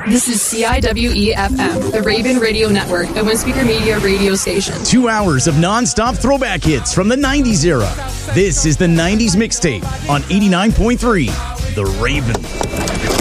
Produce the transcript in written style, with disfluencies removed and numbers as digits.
This is CIWE-FM, the Raven Radio Network, a one-speaker media radio station. 2 hours of non-stop throwback hits from the 90s era. This is the 90s Mixtape on 89.3, The Raven.